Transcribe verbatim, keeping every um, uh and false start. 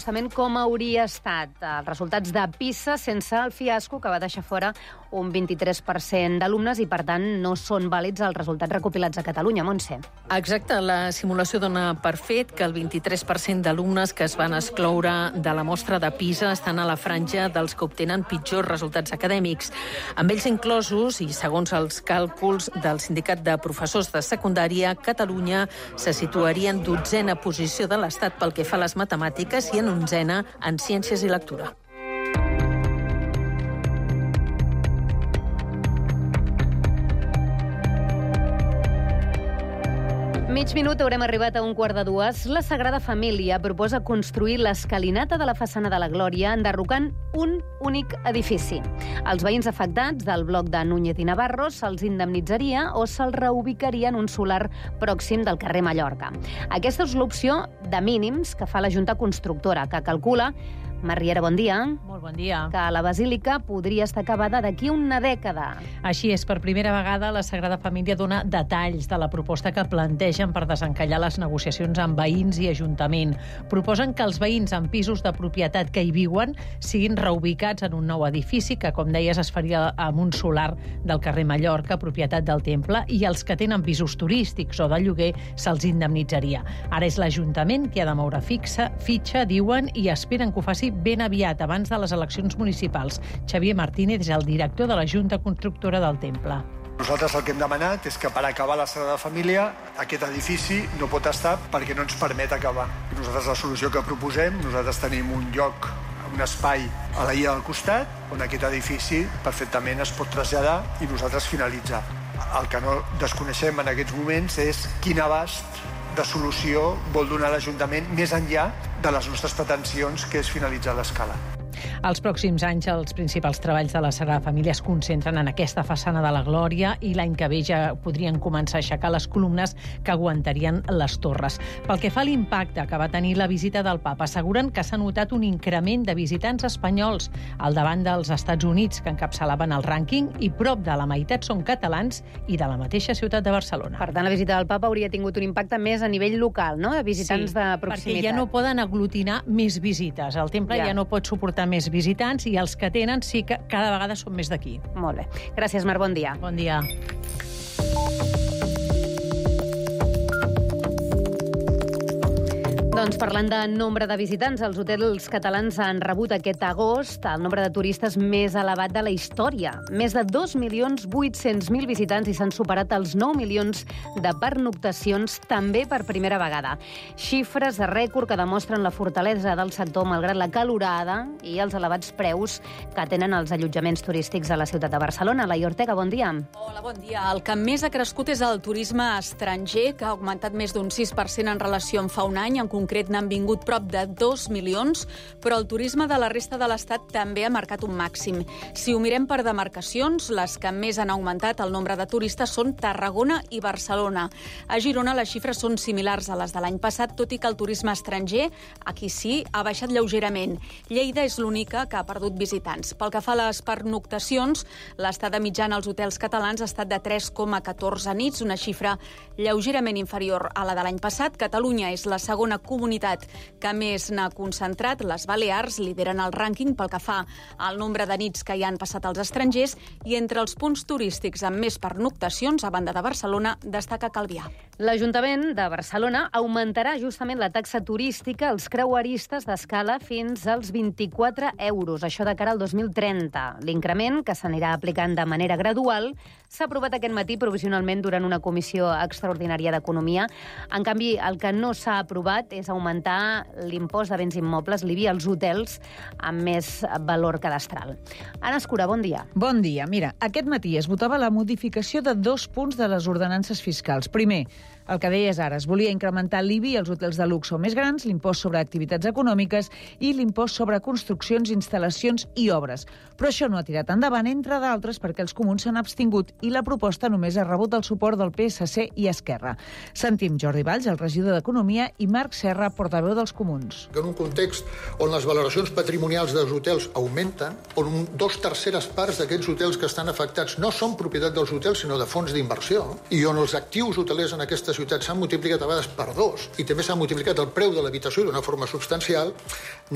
justament com hauria estat els resultats de PISA sense el fiasco que va deixar fora un vint-i-tres per cent d'alumnes i, per tant, no són vàlids els resultats recopilats a Catalunya. Montse. Exacte. La simulació dona per fet que el vint-i-tres per cent d'alumnes que es van excloure de la mostra de PISA estan a la franja dels que obtenen pitjors resultats acadèmics. Amb ells inclosos, i segons els càlculs del Sindicat de Professors de Secundària, Catalunya se situaria en dotzena posició de l'Estat pel que fa a les matemàtiques i en onzena en ciències i lectura. Mig minut, haurem arribat a un quart de dues. La Sagrada Família proposa construir l'escalinata de la façana de la Glòria enderrocant un únic edifici. Els veïns afectats del bloc de Núñez i Navarro se'ls indemnitzaria o se'ls reubicaria en un solar pròxim del carrer Mallorca. Aquesta és l'opció de mínims que fa la Junta Constructora, que calcula, Marriera, bon dia. Molt bon dia. Que la basílica podria estar acabada d'aquí una dècada. Així és, per primera vegada la Sagrada Família dona detalls de la proposta que plantegen per desencallar les negociacions amb veïns i Ajuntament. Proposen que els veïns amb pisos de propietat que hi viuen siguin reubicats en un nou edifici que, com deies, es faria amb un solar del carrer Mallorca, propietat del temple, i els que tenen pisos turístics o de lloguer se'ls indemnitzaria. Ara és l'Ajuntament qui ha de moure fixa, fitxa, diuen, i esperen que ho faci ben aviat, abans de les eleccions municipals. Xavier Martínez és el director de la Junta Constructora del Temple. Nosaltres el que hem demanat és que per acabar la Sagrada Família aquest edifici no pot estar perquè no ens permet acabar. Nosaltres la solució que proposem, nosaltres tenim un lloc, un espai a la illa del costat on aquest edifici perfectament es pot traslladar i nosaltres finalitzar. El que no desconeixem en aquests moments és quin abast de solució vol donar l'Ajuntament més enllà de les nostres pretensions, que és finalitzar l'escala. Els pròxims anys els principals treballs de la Sagrada Família es concentren en aquesta façana de la Glòria i l'any que ve ja podrien començar a aixecar les columnes que aguantarien les torres. Pel que fa a l'impacte que va tenir la visita del Papa, asseguren que s'ha notat un increment de visitants espanyols al davant dels Estats Units, que encapçalaven el rànquing, i prop de la meitat són catalans i de la mateixa ciutat de Barcelona. Per tant, la visita del Papa hauria tingut un impacte més a nivell local, no?, de visitants sí, de proximitat. Perquè ja no poden aglutinar més visites. El temple ja, ja no pot suportar més visitants i els que tenen sí que cada vegada són més d'aquí. Molt bé. Gràcies, Mar. Bon dia. Bon dia. Doncs parlant de nombre de visitants, els hotels catalans han rebut aquest agost el nombre de turistes més elevat de la història. Més de dos milions vuit-cents mil visitants i s'han superat els nou milions de pernoctacions també per primera vegada. Xifres de rècord que demostren la fortalesa del sector malgrat la calorada i els elevats preus que tenen els allotjaments turístics a la ciutat de Barcelona. Laia Ortega, bon dia. Hola, bon dia. El que més ha crescut és el turisme estranger, que ha augmentat més d'un sis per cent en relació amb fa un any. En concret, n'han vingut prop de dos milions, però el turisme de la resta de l'Estat també ha marcat un màxim. Si ho mirem per demarcacions, les que més han augmentat el nombre de turistes són Tarragona i Barcelona. A Girona les xifres són similars a les de l'any passat, tot i que el turisme estranger, aquí sí, ha baixat lleugerament. Lleida és l'única que ha perdut visitants. Pel que fa a les pernoctacions, l'estada mitjana als hotels catalans ha estat de tres coma catorze nits, una xifra lleugerament inferior a la de l'any passat. Catalunya és la segona comunitat que més n'ha concentrat. Les Balears lideren el rànquing pel que fa al nombre de nits que hi han passat als estrangers i entre els punts turístics amb més pernoctacions, a banda de Barcelona, destaca Calvià. L'Ajuntament de Barcelona augmentarà justament la taxa turística als creueristes d'escala fins als vint-i-quatre euros, això de cara al dos mil trenta. L'increment, que s'anirà aplicant de manera gradual, s'ha aprovat aquest matí provisionalment durant una comissió extraordinària d'Economia. En canvi, el que no s'ha aprovat és augmentar l'impost de béns immobles, l'I B I, als hotels amb més valor cadastral. Anna Escura, bon dia. Bon dia. Mira, aquest matí es votava la modificació de dos punts de les ordenances fiscals. Primer, el que deies ara, es volia incrementar l'I B I als hotels de luxe o més grans, l'impost sobre activitats econòmiques i l'impost sobre construccions, instal·lacions i obres. Però això no ha tirat endavant, entre d'altres, perquè els comuns s'han abstingut i la proposta només ha rebut el suport del P S C i Esquerra. Sentim Jordi Valls, el regidor d'Economia, i Marc Serra, portaveu dels comuns. En un context on les valoracions patrimonials dels hotels augmenten, on dos terceres parts d'aquests hotels que estan afectats no són propietat dels hotels, sinó de fons d'inversió, i on els actius hotelers en aquesta ciutat s'han multiplicat a vegades per dos i també s'ha multiplicat el preu de l'habitació d'una forma substancial,